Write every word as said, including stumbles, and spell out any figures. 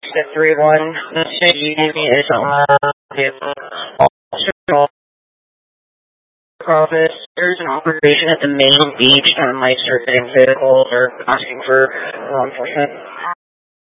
six three one. The city you gave me is on office. There's an operation at the main beach on my surveying vehicles or asking for law enforcement.